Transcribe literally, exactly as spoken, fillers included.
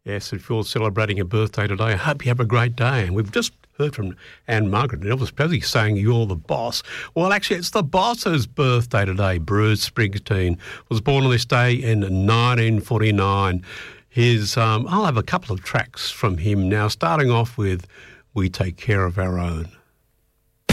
Yes, if you're celebrating a birthday today, I hope you have a great day. And we've just heard from Anne Margaret and Elvis Presley saying you're the boss. Well, actually, it's the boss's birthday today. Bruce Springsteen was born on this day in nineteen forty-nine. His, um, I'll have a couple of tracks from him now, starting off with We Take Care of Our Own.